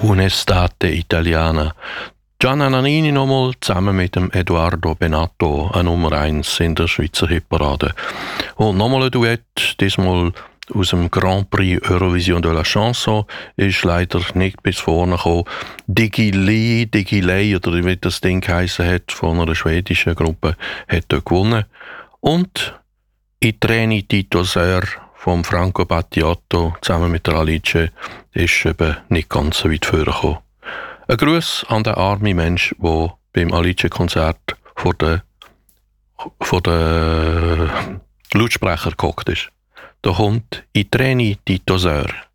Un'estate italiana. Gianna Nannini nochmal zusammen mit dem Edoardo Bennato, eine Nummer 1 in der Schweizer Hitparade. Und nochmal ein Duett, diesmal aus dem Grand Prix Eurovision de la Chanson, ist leider nicht bis vorne gekommen. Digilei, oder wie das Ding geheissen hat, von einer schwedischen Gruppe, hat dort gewonnen. Und «I treni Tito Ser» vom Franco Battiato zusammen mit der Alice ist eben nicht ganz so weit vorgekommen. Ein Gruß an den armen Mensch, der beim Alice-Konzert vor den Lautsprecher gehockt ist. Da kommt «I treni Tito Ser».